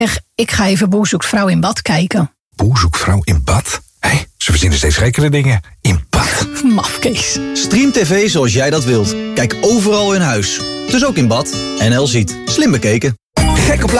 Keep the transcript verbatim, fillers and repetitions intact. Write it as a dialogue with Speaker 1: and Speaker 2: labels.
Speaker 1: Zeg, ik ga even Boer zoekt vrouw in bad kijken.
Speaker 2: Boer zoekt vrouw in bad? Hé, hey, ze verzinnen steeds gekkere dingen. In bad.
Speaker 1: Mafkees.
Speaker 3: Stream tv zoals jij dat wilt. Kijk overal in huis. Dus ook in bad. N L ziet. Slim bekeken.
Speaker 2: Gek op